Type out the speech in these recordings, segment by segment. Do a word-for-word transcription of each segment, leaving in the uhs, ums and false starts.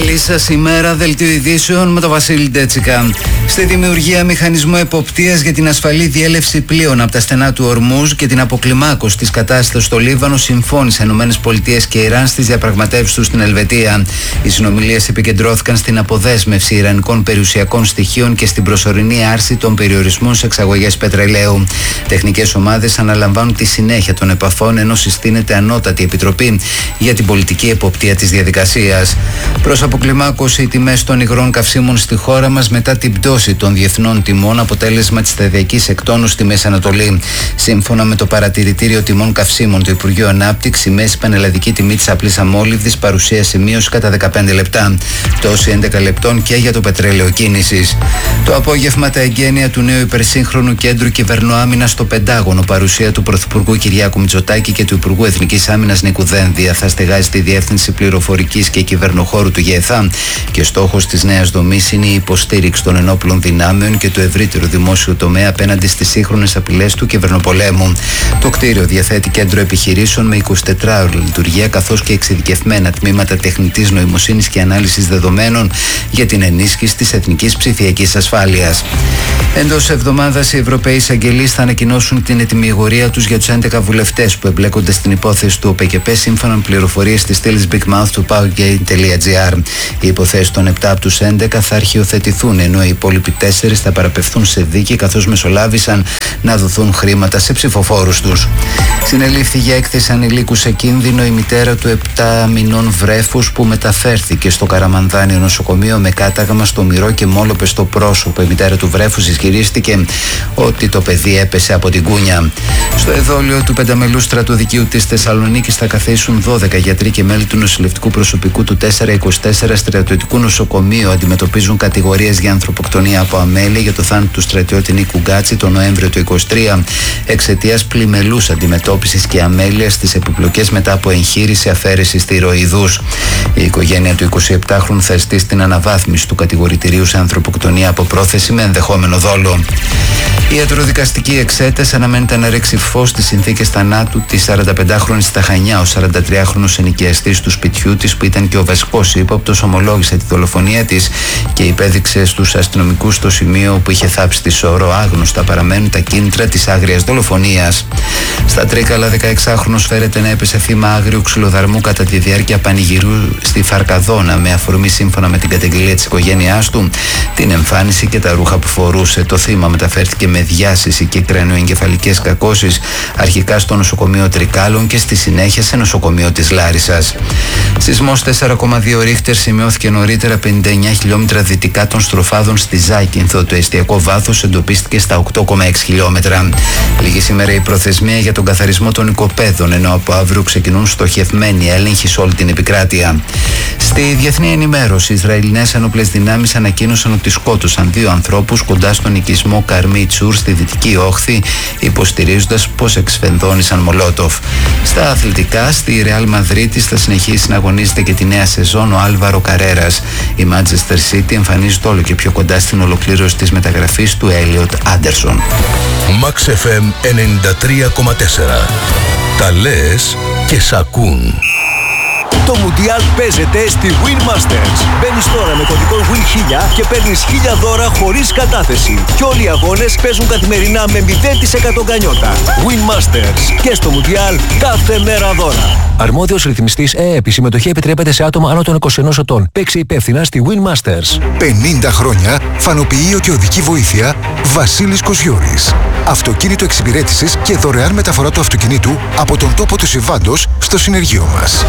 Καλή σας ημέρα, δελτίο ειδήσεων με τον Βασίλη Ντέτσικα. Στη δημιουργία μηχανισμού εποπτείας για την ασφαλή διέλευση πλοίων από τα στενά του Ορμούζ και την αποκλιμάκωση της κατάστασης στο Λίβανο συμφώνησαν ΗΠΑ και Ιράν στις διαπραγματεύσεις τους στην Ελβετία. Οι συνομιλίες επικεντρώθηκαν στην αποδέσμευση ιρανικών περιουσιακών στοιχείων και στην προσωρινή άρση των περιορισμών σε εξαγωγές πετρελαίου. Τεχνικές ομάδες αναλαμβάνουν τη συνέχεια των επαφών, ενώ συστήνεται ανώτατη επιτροπή για την πολιτική εποπτεία της διαδικασίας. Προς αποκλιμάκωση οι τιμές των υγρών καυσίμων στη χώρα μας μετά την πτώση των διεθνών τιμών, αποτέλεσμα της σταδιακής εκτόνωσης στη Μέση Ανατολή. Σύμφωνα με το παρατηρητήριο τιμών καυσίμων του Υπουργείου Ανάπτυξης, η μέση πανελλαδική τιμή της απλής αμόλυβδης παρουσίασε μείωση κατά δεκαπέντε λεπτά, πτώση έντεκα λεπτών και για το πετρέλαιο κίνησης. Το απόγευμα τα εγγένεια του νέου υπερσύγχρονου κέντρου κυβερνοάμυνας στο Πεντάγωνο, παρουσία του Πρωθυπουργού Κυριάκου Μητσοτάκη και του Υπουργού Εθνικής Άμυνας Νίκου Δένδια, θα στεγάζει τη Διεύθυνση Πληροφορικής και Κυβερνοχώρου του ΓΕΘΑ και στόχος της νέας δομής είναι η υποστήριξη των ενόπλων δυνάμεων και του ευρύτερου δημόσιου τομέα απέναντι στις σύγχρονες απειλές του κυβερνοπολέμου. Το κτίριο διαθέτει κέντρο επιχειρήσεων με εικοσιτετράωρη λειτουργία, καθώς και εξειδικευμένα τμήματα τεχνητής νοημοσύνης και ανάλυσης δεδομένων για την ενίσχυση της εθνικής ψηφιακής ασφάλειας. Εντός εβδομάδας οι Ευρωπαίοι εισαγγελείς θα ανακοινώσουν την ετοιμιγορία τους για τους έντεκα βουλευτές που εμπλέκονται στην υπόθεση του ΟΠΕΚΕΠΕ, σύμφωνα με πληροφορίες της στήλης Big Mouth του Powergate.gr. Οι υποθέσεις των επτά από τους έντεκα θα αρχιοθετηθούν, ενώ οι υπόλοιποι τέσσερις θα παραπευθούν σε δίκη, καθώς μεσολάβησαν να δοθούν χρήματα σε ψηφοφόρους τους. Συνελήφθη για έκθεση ανηλίκου σε κίνδυνο η μητέρα του επτά μηνών βρέφους που μεταφέρθηκε στο Καραμανδάνιο νοσοκομείο με κάταγμα στο μυρό και μόλοπε στο πρόσωπο. Η μητέρα του βρέφους ισχυρίστηκε ότι το παιδί έπεσε από την κούνια. Στο εδόλιο του πενταμελού στρατοδικείου της Θεσσαλονίκης θα καθίσουν δώδεκα γιατροί και μέλη του νοσηλευτικού προσωπικού του τετρακόσια είκοσι τέσσερα στρατιωτικού νοσοκομείου. Αντιμετωπίζουν κατηγορίες για ανθρωποκτονία από αμέλεια για το θάνατο του στρατιώτη Νίκου Γκάτση τον Νοέμβριο του είκοσι τρία εξαιτίας πλημελούς αντιμετώπισης και αμέλειας στις επιπλοκές μετά από εγχείρηση αφαίρεσης θηροειδούς. Η οικογένεια του εικοσιεπτάχρονου θα ζητήσει την αναβάθμιση του κατηγορητηρίου σε ανθρωποκτονία από πρόθεση με ενδεχόμενο δόλο. Η ιατροδικαστική εξέταση αναμένεται να ρίξει φως στις συνθήκες θανάτου της σαρανταπεντάχρονης στα Χανιά. Ο σαραντατριάχρονος ενοικιαστής του σπιτιού της, που ήταν και ο βασικός ύποπτος, ομολόγησε τη δολοφονία της και υπέδειξε στους αστυνομικούς το σημείο που είχε θάψει τη σωρό. Άγνωστα παραμένουν τα κίνητρα της άγριας δολοφονίας. Στα Τρίκαλα, δεκαεξάχρονος φέρεται να έπεσε θύμα άγριου ξυλοδαρμού κατά τη διάρκεια πανηγυρού στη Φαρκαδόνα, με αφορμή, σύμφωνα με την καταγγελία της οικογένειάς του, την εμφάνιση και τα ρούχα που φορούσε. Το θύμα μεταφέρθηκε με διάσηση και κρανιοεγκεφαλικές κακώσεις, αρχικά στο νοσοκομείο Τρικάλων και στη συνέχεια σε νοσοκομείο της Λάρισσας. Σεισμός τέσσερα κόμμα δύο ρίχτερ σημειώθηκε νωρίτερα πενήντα εννέα χιλιόμετρα δυτικά των στροφάδων στη Ζάκυνθο. Το εστιακό βάθος εντοπίστηκε στα οκτώ κόμμα έξι χιλιόμετρα. Λίγη σήμερα η προθεσμία για τον καθαρισμό των οικοπαίδων, ενώ από αύριο ξεκινούν στοχευμένοι έλεγχοι σε όλη την επικράτεια. Στη διεθνή ενημέρωση, οι Ισραηλινές ενόπλες δυνάμεις ανακοίνωσαν ότι σκότωσαν δύο ανθρώπους κοντά στον οικισμό Καρμί Τσούρ στη Δυτική Όχθη, υποστηρίζοντας πως εξφενδόνησαν μολότοφ. Στα αθλητικά, στη Ρεάλ Μαδρίτης θα συνεχίσει να αγωνίζεται και τη νέα σεζόν ο Άλβαρο Καρέρας. Η Manchester City εμφανίζεται όλο και πιο κοντά στην ολοκλήρωση της μεταγραφής του Έλιοτ Άντερσον. Max εφ εμ ενενήντα τρία κόμμα τέσσερα. Τα λες και σ' ακούν. Το Μουντιάλ παίζεται στη Win Masters. Μπαίνεις τώρα με κωδικό Win χίλια και παίρνεις χίλια δώρα χωρίς κατάθεση. Και όλοι οι αγώνες παίζουν καθημερινά με μηδέν τοις εκατό γκανιότα. Win Masters. Και στο Μουντιάλ κάθε μέρα δώρα. Αρμόδιος ρυθμιστής ΕΕΠ. Η συμμετοχή επιτρέπεται σε άτομα άνω των είκοσι ενός ετών. Παίξε υπεύθυνα στη Win Masters. πενήντα χρόνια φανοποιείο και οδική βοήθεια Βασίλης Κοσιώρης. Αυτοκίνητο εξυπηρέτησης και δωρεάν μεταφορά του αυτοκινήτου από τον τόπο του συμβάντος στο συνεργείο μας.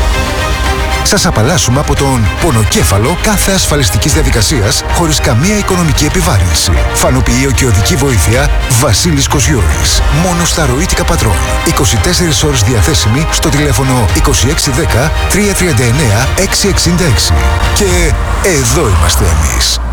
Σας απαλλάσσουμε από τον πονοκέφαλο κάθε ασφαλιστικής διαδικασίας χωρίς καμία οικονομική επιβάρυνση. Φανοποιείο και οδική βοήθεια Βασίλης Κοσιώρης. Μόνο στα ροήτικα πατρών. είκοσι τέσσερις ώρες διαθέσιμη στο τηλέφωνο είκοσι έξι δέκα τριακόσια τριάντα εννέα εξακόσια εξήντα έξι. Και εδώ είμαστε εμείς.